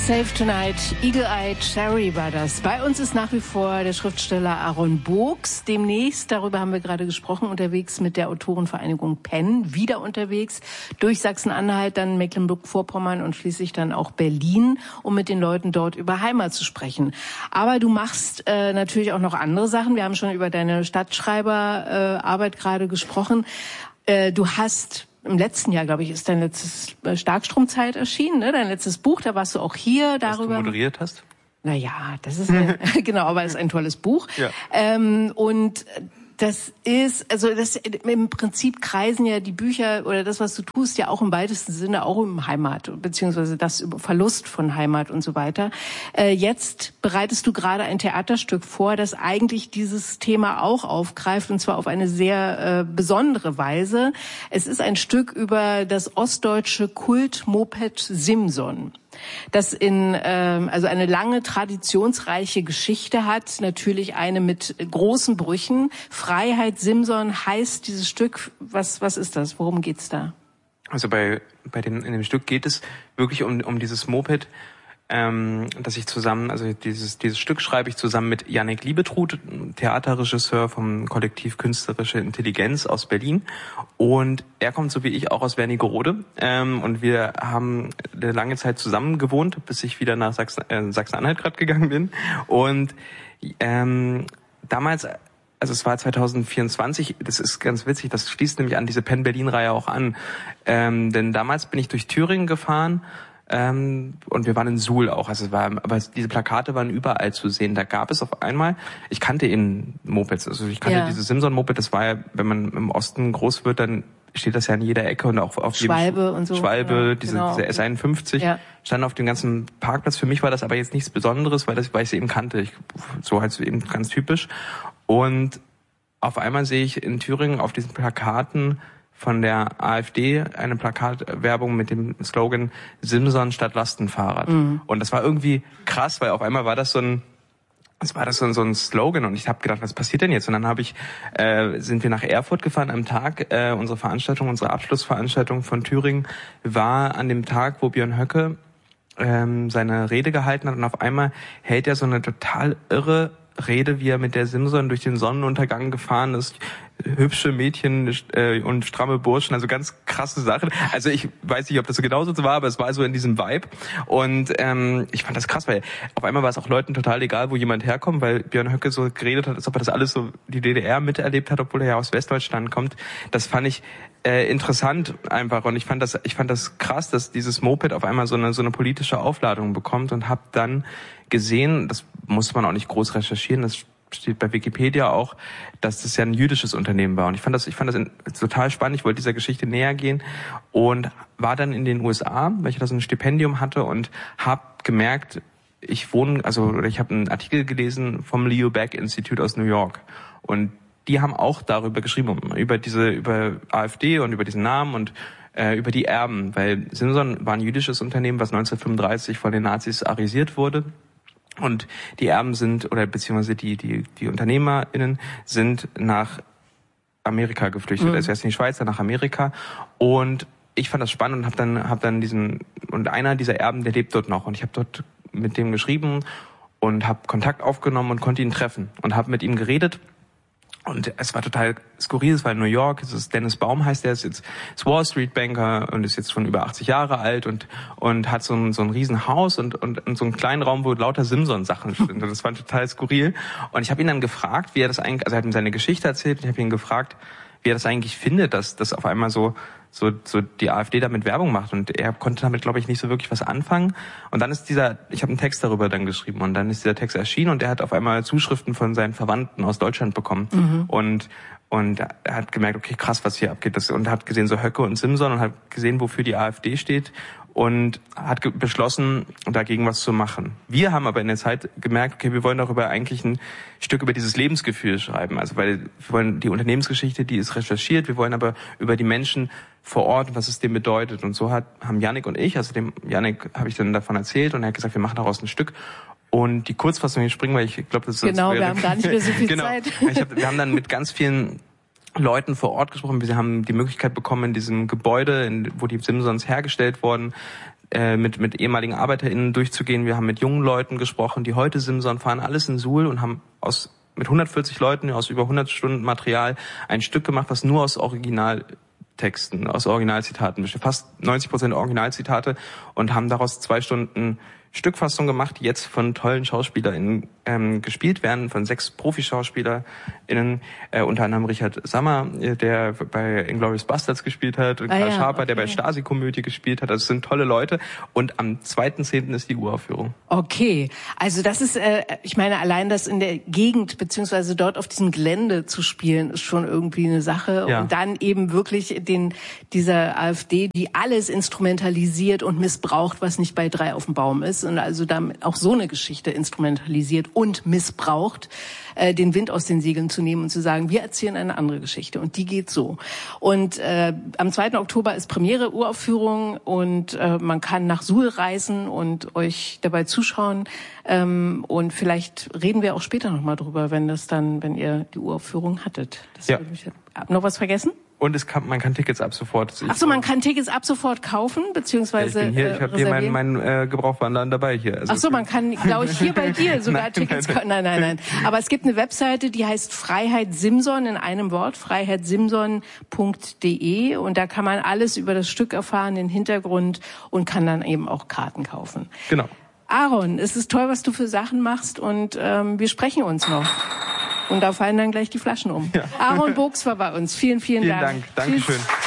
Save Tonight, Eagle-Eyed Cherry war das. Bei uns ist nach wie vor der Schriftsteller Aaron Burks. Demnächst, darüber haben wir gerade gesprochen, unterwegs mit der Autorenvereinigung PEN, wieder unterwegs durch Sachsen-Anhalt, dann Mecklenburg-Vorpommern und schließlich dann auch Berlin, um mit den Leuten dort über Heimat zu sprechen. Aber du machst natürlich auch noch andere Sachen. Wir haben schon über deine Stadtschreiberarbeit gerade gesprochen. Du hast im letzten Jahr, glaube ich, ist dein letztes Starkstromzeit erschienen, ne? Dein letztes Buch, da warst du auch hier darüber. Was du moderiert hast? Naja, das ist genau, aber es ist ein tolles Buch. Ja. Und das ist, also das im Prinzip kreisen ja die Bücher oder das, was du tust, ja auch im weitesten Sinne auch um Heimat, beziehungsweise das über Verlust von Heimat und so weiter. Jetzt bereitest du gerade ein Theaterstück vor, das eigentlich dieses Thema auch aufgreift, und zwar auf eine sehr besondere Weise. Es ist ein Stück über das ostdeutsche Kultmoped Simson, das also eine lange, traditionsreiche Geschichte hat, natürlich eine mit großen Brüchen. Freiheit Simson heißt dieses Stück. Was ist das? Worum geht's da? Also in dem Stück geht es wirklich um dieses Moped, dass ich zusammen, also dieses Stück schreibe ich zusammen mit Yannick Liebetrud, Theaterregisseur vom Kollektiv Künstlerische Intelligenz aus Berlin. Und er kommt so wie ich auch aus Wernigerode. Und wir haben eine lange Zeit zusammen gewohnt, bis ich wieder nach Sachsen-Anhalt gerade gegangen bin. Und damals, also es war 2024, das ist ganz witzig, das schließt nämlich an diese PEN Berlin-Reihe auch an. Denn damals bin ich durch Thüringen gefahren, und wir waren in Suhl auch, aber diese Plakate waren überall zu sehen. Da gab es auf einmal, ich kannte eben Mopeds, also ich kannte dieses Simson-Moped, das war ja, wenn man im Osten groß wird, dann steht das ja an jeder Ecke und auch auf Schwalbe jedem und so. Schwalbe, ja, diese genau. S51, stand auf dem ganzen Parkplatz. Für mich war das aber jetzt nichts Besonderes, weil ich es eben kannte. So halt eben ganz typisch. Und auf einmal sehe ich in Thüringen auf diesen Plakaten von der AfD eine Plakatwerbung mit dem Slogan Simson statt Lastenfahrrad. Mhm. Und das war irgendwie krass, weil auf einmal war das so ein Slogan und ich habe gedacht, was passiert denn jetzt? Und dann sind wir nach Erfurt gefahren am Tag. Unsere Abschlussveranstaltung von Thüringen war an dem Tag, wo Björn Höcke seine Rede gehalten hat, und auf einmal hält er so eine total irre Rede, wie er mit der Simson durch den Sonnenuntergang gefahren ist. Hübsche Mädchen und stramme Burschen, also ganz krasse Sachen. Also ich weiß nicht, ob das so genauso war, aber es war so in diesem Vibe. Und ich fand das krass, weil auf einmal war es auch Leuten total egal, wo jemand herkommt, weil Björn Höcke so geredet hat, als ob er das alles so die DDR miterlebt hat, obwohl er ja aus Westdeutschland kommt. Das fand ich interessant einfach, und ich fand das krass, dass dieses Moped auf einmal so eine politische Aufladung bekommt, und habe dann gesehen, das musste man auch nicht groß recherchieren, das steht bei Wikipedia auch, dass das ja ein jüdisches Unternehmen war. Und ich fand das total spannend. Ich wollte dieser Geschichte näher gehen und war dann in den USA, weil ich da so ein Stipendium hatte, und habe gemerkt, ich habe einen Artikel gelesen vom Leo Baeck Institute aus New York, und die haben auch darüber geschrieben, über AfD und über diesen Namen und über die Erben, weil Simson war ein jüdisches Unternehmen, was 1935 von den Nazis arisiert wurde. Und die Erben beziehungsweise die UnternehmerInnen sind nach Amerika geflüchtet. Also erst in die Schweiz, dann nach Amerika. Und ich fand das spannend und hab dann und einer dieser Erben, der lebt dort noch. Und ich habe dort mit dem geschrieben und habe Kontakt aufgenommen und konnte ihn treffen und habe mit ihm geredet. Und es war total skurril, es war in New York, es ist Dennis Baum heißt der, ist jetzt Wall Street Banker und ist jetzt schon über 80 Jahre alt und hat so ein riesen Haus und so einen kleinen Raum, wo lauter Simson-Sachen sind. Und das war total skurril. Und ich habe ihn dann gefragt, wie er das eigentlich, also er hat ihm seine Geschichte erzählt, und ich habe ihn gefragt, wie er das eigentlich findet, dass das auf einmal so die AfD damit Werbung macht, und er konnte damit, glaube ich, nicht so wirklich was anfangen. Und dann ist ich habe einen Text darüber dann geschrieben, und dann ist dieser Text erschienen, und er hat auf einmal Zuschriften von seinen Verwandten aus Deutschland bekommen. Mhm. Und er hat gemerkt, okay, krass, was hier abgeht. Und hat gesehen, so Höcke und Simson, und hat gesehen, wofür die AfD steht, und hat beschlossen, dagegen was zu machen. Wir haben aber in der Zeit gemerkt, okay, wir wollen darüber eigentlich ein Stück über dieses Lebensgefühl schreiben. Also weil wir wollen die Unternehmensgeschichte, die ist recherchiert, wir wollen aber über die Menschen vor Ort, was es dem bedeutet. Und so haben Yannick und ich, also dem Yannick habe ich dann davon erzählt, und er hat gesagt, wir machen daraus ein Stück. Und die Kurzfassung hier springen, weil ich glaube, das ist... Genau, wir haben gar nicht mehr so viel Zeit. Wir haben dann mit ganz vielen Leuten vor Ort gesprochen. Wir haben die Möglichkeit bekommen, in diesem Gebäude, wo die Simsons hergestellt wurden, mit ehemaligen ArbeiterInnen durchzugehen. Wir haben mit jungen Leuten gesprochen, die heute Simson fahren, alles in Suhl, und haben mit 140 Leuten aus über 100 Stunden Material ein Stück gemacht, was nur aus Originaltexten, aus Originalzitaten besteht. Fast 90% Originalzitate, und haben daraus 2 Stunden Stückfassung gemacht, die jetzt von tollen SchauspielerInnen gespielt werden, von 6 ProfischauspielerInnen, unter anderem Richard Sammer, der bei Inglourious Basterds gespielt hat, und Karl Schaper, der bei Stasi-Komödie gespielt hat. Also es sind tolle Leute, und am 2.10. ist die Uraufführung. Okay, also das ist, ich meine, allein das in der Gegend, beziehungsweise dort auf diesem Gelände zu spielen, ist schon irgendwie eine Sache. Ja. Und dann eben wirklich dieser AfD, die alles instrumentalisiert und missbraucht, was nicht bei 3 auf dem Baum ist, und also damit auch so eine Geschichte instrumentalisiert und missbraucht, den Wind aus den Segeln zu nehmen und zu sagen, wir erzählen eine andere Geschichte, und die geht so. Und am 2. Oktober ist Premiere, Uraufführung, und man kann nach Suhl reisen und euch dabei zuschauen. Und vielleicht reden wir auch später nochmal drüber, wenn ihr die Uraufführung hattet. Noch was vergessen? Und man kann Tickets ab sofort. Achso, man kann Tickets ab sofort kaufen, beziehungsweise ich habe hier meinen Gebrauchwarenladen dabei hier. Also achso, man kann, glaube ich, hier bei dir sogar Tickets kaufen. Nein. Aber es gibt eine Webseite, die heißt Freiheit Simson in einem Wort, freiheitsimson.de, und da kann man alles über das Stück erfahren, den Hintergrund, und kann dann eben auch Karten kaufen. Genau. Aaron, es ist toll, was du für Sachen machst, und wir sprechen uns noch. Und da fallen dann gleich die Flaschen um. Ja. Aaron Bogs war bei uns. Vielen Dank. Dankeschön.